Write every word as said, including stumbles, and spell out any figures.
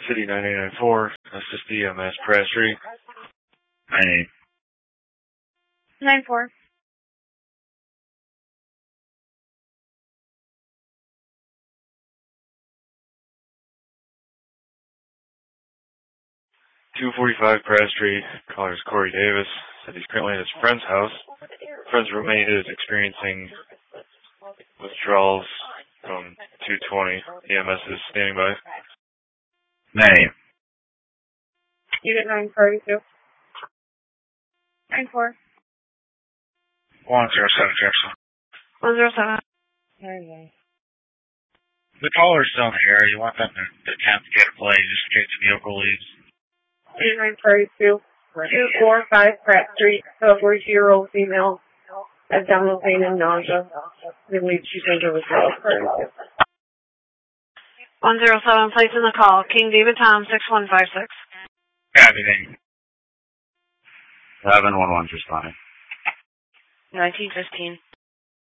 City nine eight nine four, S S D M S Pratt Street. nine eight. nine four. two forty-five Pratt Street. Caller is Corey Davis. Said he's currently at his friend's house. Friend's roommate is experiencing withdrawals from two twenty. E M S is standing by. nine eight. Unit nine thirty-two. nine four. one zero seven Jackson. one zero seven. The caller's still in the area. You want them to attempt to get a play just in case the vehicle leaves. Unit nine thirty-two. two forty-five Pratt Street. A forty-year-old female. Abdominal pain and nausea. They believe she's under withdrawal. one zero seven, placing the call. King David Tom, six one five six. Everything. seven one one's responding. nineteen fifteen.